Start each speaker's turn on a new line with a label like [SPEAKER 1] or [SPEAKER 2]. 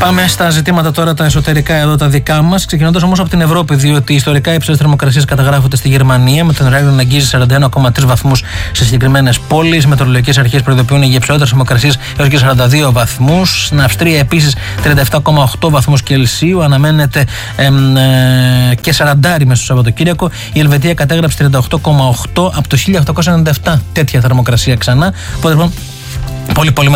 [SPEAKER 1] Πάμε στα ζητήματα τώρα τα εσωτερικά εδώ, τα δικά μας. Ξεκινώντας όμως από την Ευρώπη, διότι ιστορικά υψηλές θερμοκρασίες καταγράφονται στη Γερμανία, με τον Ιράκ να αγγίζει 41,3 βαθμούς σε συγκεκριμένες πόλεις. Οι μετεωρολογικές αρχές προειδοποιούν για υψηλότερες θερμοκρασίες έως και 42 βαθμούς. Στην Αυστρία επίσης 37,8 βαθμούς Κελσίου. Αναμένεται και 40 μέσα στο Σαββατοκύριακο. Η Ελβετία κατέγραψε 38,8 από το 1897 τέτοια θερμοκρασία ξανά. Οπότε λοιπόν, πολύ